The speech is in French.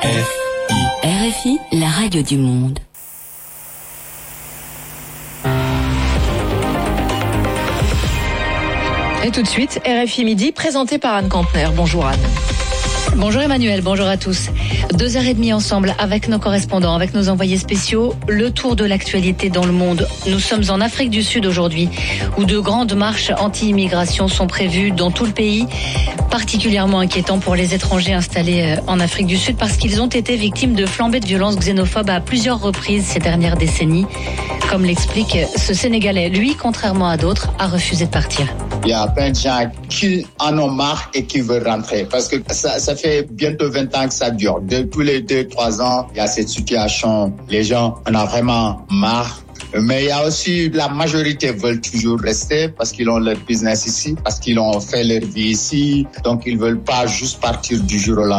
RFI, la radio du monde. Et tout de suite, RFI Midi, présenté par Anne Campner. Bonjour Anne. Bonjour Emmanuel, bonjour à tous. 2h30 ensemble avec nos correspondants, avec nos envoyés spéciaux, le tour de l'actualité dans le monde. Nous sommes en Afrique du Sud aujourd'hui, où de grandes marches anti-immigration sont prévues dans tout le pays. Particulièrement inquiétant pour les étrangers installés en Afrique du Sud parce qu'ils ont été victimes de flambées de violences xénophobes à plusieurs reprises ces dernières décennies. Comme l'explique ce Sénégalais, lui, contrairement à d'autres, a refusé de partir. Il y a plein de gens qui en ont marre et qui veulent rentrer parce que ça fait bientôt 20 ans que ça dure. Tous les 2-3 ans, il y a cette situation. Les gens en ont vraiment marre. Mais il y a aussi la majorité veulent toujours rester parce qu'ils ont leur business ici, parce qu'ils ont fait leur vie ici. Donc ils veulent pas juste partir du jour au lendemain.